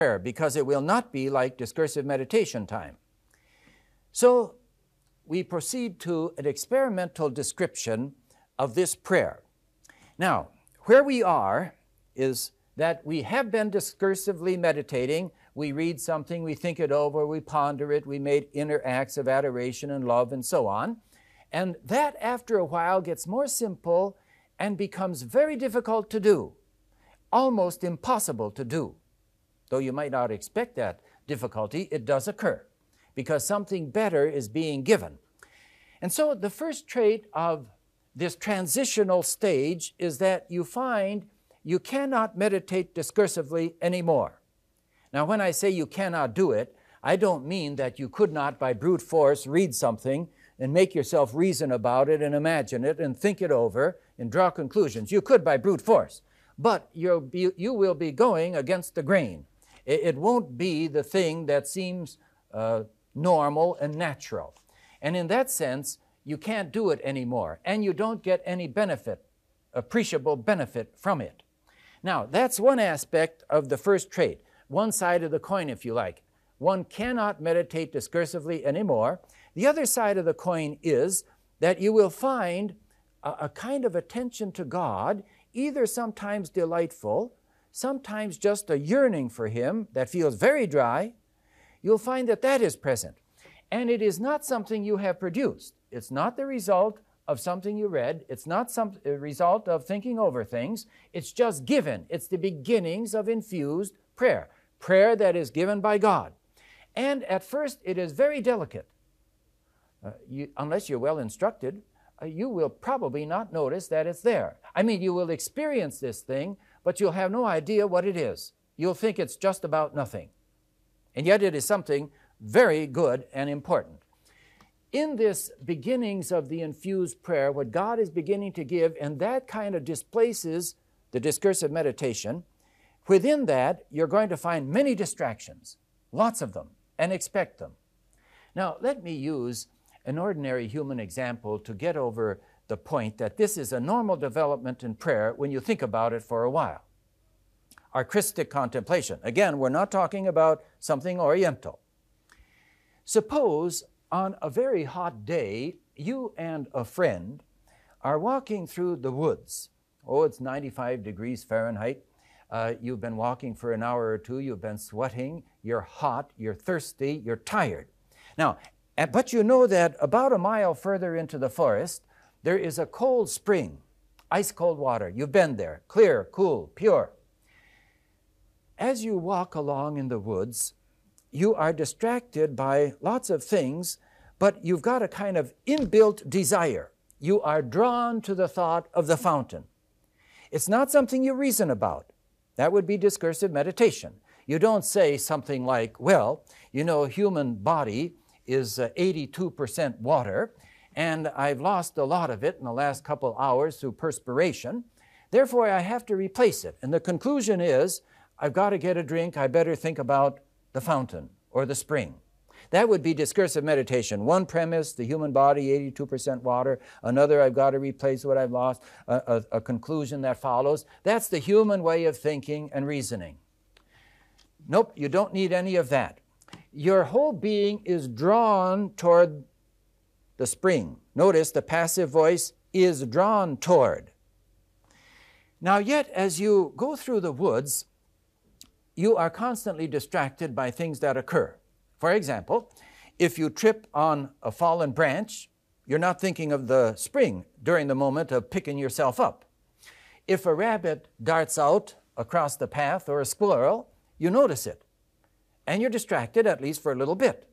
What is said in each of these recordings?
prayer, because it will not be like discursive meditation time. So we proceed to an experimental description of this prayer. Now, where we are is that we have been discursively meditating. We read something, we think it over, we ponder it, we make inner acts of adoration and love and so on. And that, after a while, gets more simple and becomes very difficult to do, almost impossible to do. Though you might not expect that difficulty, it does occur because something better is being given. And so the first trait of this transitional stage is that you find you cannot meditate discursively anymore. Now, when I say you cannot do it, I don't mean that you could not, by brute force, read something and make yourself reason about it and imagine it and think it over and draw conclusions. You could by brute force, but you will be going against the grain. It won't be the thing that seems normal and natural. And in that sense, you can't do it anymore, and you don't get any benefit, appreciable benefit from it. Now, that's one aspect of the first trait, one side of the coin, if you like. One cannot meditate discursively anymore. The other side of the coin is that you will find a kind of attention to God, either sometimes delightful, sometimes just a yearning for Him that feels very dry. You'll find that that is present. And it is not something you have produced. It's not the result of something you read. It's not a result of thinking over things. It's just given. It's the beginnings of infused prayer, prayer that is given by God. And at first, it is very delicate. Unless you're well instructed, you will probably not notice that it's there. I mean, you will experience this thing, but you'll have no idea what it is. You'll think it's just about nothing. And yet it is something very good and important. In this beginnings of the infused prayer, what God is beginning to give, and that kind of displaces the discursive meditation, within that, you're going to find many distractions, lots of them, and expect them. Now, let me use an ordinary human example to get over the point that this is a normal development in prayer when you think about it for a while. Our Christic contemplation. Again, we're not talking about something oriental. Suppose on a very hot day, you and a friend are walking through the woods. Oh, it's 95 degrees Fahrenheit. You've been walking for an hour or two. You've been sweating. You're hot. You're thirsty. You're tired. Now, but you know that about a mile further into the forest, there is a cold spring, ice cold water. You've been there, clear, cool, pure. As you walk along in the woods, you are distracted by lots of things, but you've got a kind of inbuilt desire. You are drawn to the thought of the fountain. It's not something you reason about. That would be discursive meditation. You don't say something like, well, you know, human body is 82% water, and I've lost a lot of it in the last couple hours through perspiration. Therefore, I have to replace it. And the conclusion is, I've got to get a drink. I better think about the fountain or the spring. That would be discursive meditation. One premise, the human body, 82% water. Another, I've got to replace what I've lost. A conclusion that follows. That's the human way of thinking and reasoning. Nope, you don't need any of that. Your whole being is drawn toward the spring. Notice the passive voice is drawn toward. Now, yet, as you go through the woods, you are constantly distracted by things that occur. For example, if you trip on a fallen branch, you're not thinking of the spring during the moment of picking yourself up. If a rabbit darts out across the path or a squirrel, you notice it, and you're distracted at least for a little bit.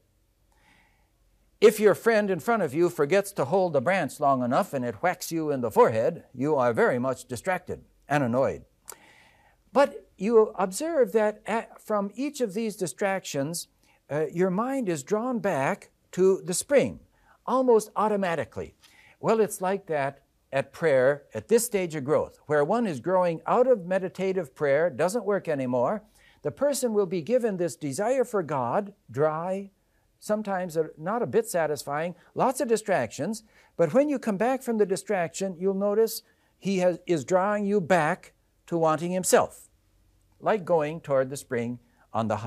If your friend in front of you forgets to hold the branch long enough and it whacks you in the forehead, you are very much distracted and annoyed. But you observe that from each of these distractions, your mind is drawn back to the spring, almost automatically. Well, it's like that at prayer at this stage of growth, where one is growing out of meditative prayer, doesn't work anymore. The person will be given this desire for God, dry, sometimes not a bit satisfying, lots of distractions. But when you come back from the distraction, you'll notice he is drawing you back to wanting himself, like going toward the spring on the